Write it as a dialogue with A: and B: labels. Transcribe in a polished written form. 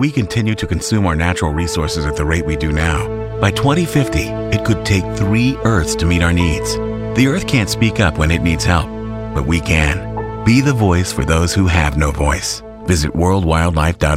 A: we continue to consume our natural resources at the rate we do now, by 2050, it could take 3 Earths to meet our needs. The Earth can't speak up when it needs help, but we can. Be the voice for those who have no voice. Visit worldwildlife.org.